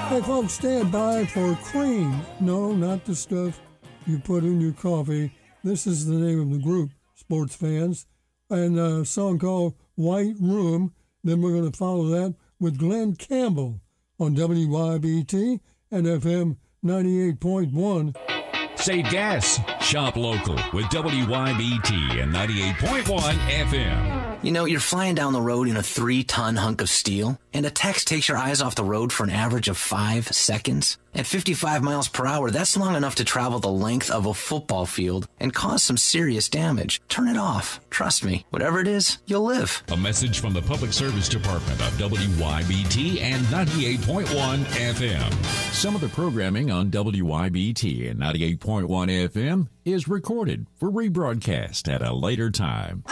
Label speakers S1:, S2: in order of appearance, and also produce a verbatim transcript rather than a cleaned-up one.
S1: Hey, folks, stand by for Cream. No, not the stuff you put in your coffee. This is the name of the group, sports fans. And a song called White Room. Then we're going to follow that with Glenn Campbell on W Y B T and F M ninety-eight point one.
S2: Save gas. Shop local with W Y B T and ninety-eight point one F M.
S3: You know, you're flying down the road in a three-ton hunk of steel, and a text takes your eyes off the road for an average of five seconds. At fifty-five miles per hour, that's long enough to travel the length of a football field and cause some serious damage. Turn it off. Trust me, whatever it is, you'll live.
S2: A message from the Public Service Department of W Y B T and ninety-eight point one F M. Some of the programming on W Y B T and ninety-eight point one F M is recorded for rebroadcast at a later time.